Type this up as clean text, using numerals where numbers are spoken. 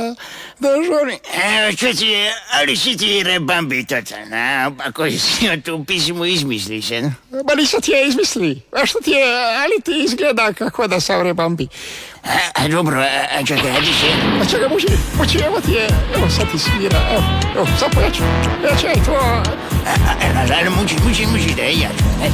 Дожори. Что тебе, алиситире бомбит-то, какой туписсимо измислишь, Балиса тебе измисли. А что тебе, али ты изгледа, kako da sa bambi? Dobro, a čekaj, hajde se. A čekaj, muži, evo ti je, evo sad ti svira, evo, sad pojaču, to... Ali muči, da je jaču,